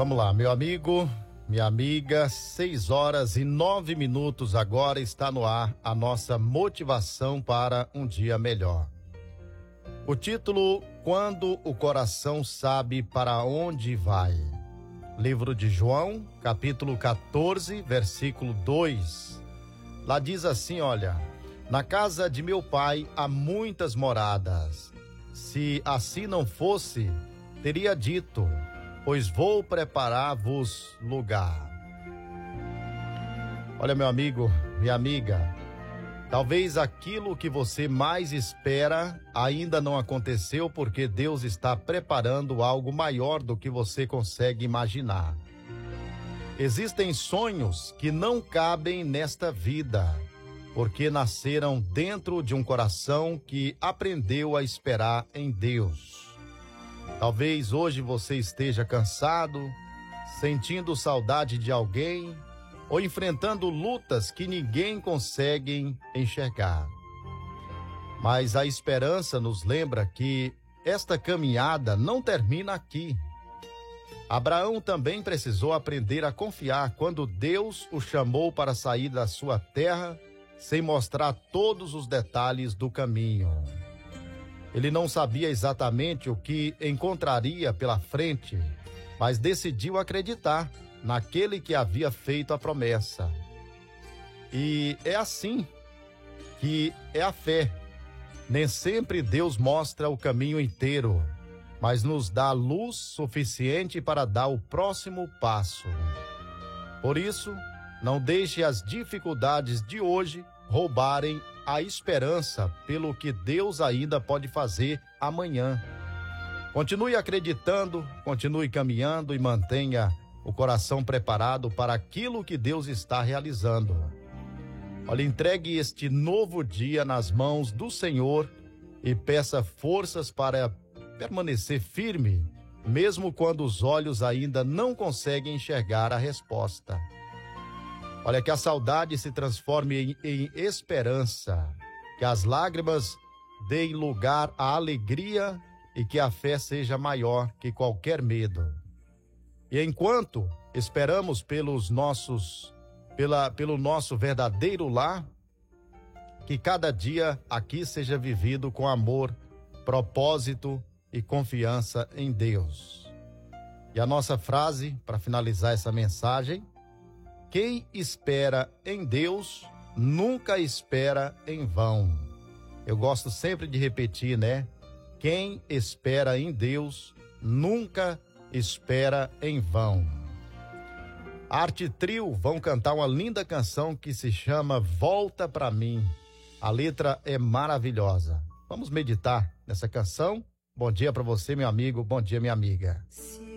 Vamos lá, meu amigo, minha amiga, 6h09 agora está no ar a nossa motivação para um dia melhor. O título, Quando o Coração Sabe para Onde Vai. Livro de João, capítulo 14, versículo 2. Lá diz assim, olha: na casa de meu pai há muitas moradas. Se assim não fosse, teria dito, pois vou preparar-vos lugar. Olha, meu amigo, minha amiga, talvez aquilo que você mais espera ainda não aconteceu porque Deus está preparando algo maior do que você consegue imaginar. Existem sonhos que não cabem nesta vida, porque nasceram dentro de um coração que aprendeu a esperar em Deus. Talvez hoje você esteja cansado, sentindo saudade de alguém ou enfrentando lutas que ninguém consegue enxergar. Mas a esperança nos lembra que esta caminhada não termina aqui. Abraão também precisou aprender a confiar quando Deus o chamou para sair da sua terra sem mostrar todos os detalhes do caminho. Ele não sabia exatamente o que encontraria pela frente, mas decidiu acreditar naquele que havia feito a promessa. E é assim que é a fé. Nem sempre Deus mostra o caminho inteiro, mas nos dá luz suficiente para dar o próximo passo. Por isso, não deixe as dificuldades de hoje roubarem a esperança pelo que Deus ainda pode fazer amanhã. Continue acreditando, continue caminhando e mantenha o coração preparado para aquilo que Deus está realizando. Olha, entregue este novo dia nas mãos do Senhor e peça forças para permanecer firme, mesmo quando os olhos ainda não conseguem enxergar a resposta. Olha, que a saudade se transforme em esperança, que as lágrimas deem lugar à alegria e que a fé seja maior que qualquer medo. E enquanto esperamos pelo nosso verdadeiro lar, que cada dia aqui seja vivido com amor, propósito e confiança em Deus. E a nossa frase para finalizar essa mensagem: quem espera em Deus nunca espera em vão. Eu gosto sempre de repetir, né? Quem espera em Deus nunca espera em vão. Arte Trio vão cantar uma linda canção que se chama Volta Pra Mim. A letra é maravilhosa. Vamos meditar nessa canção? Bom dia para você, meu amigo. Bom dia, minha amiga.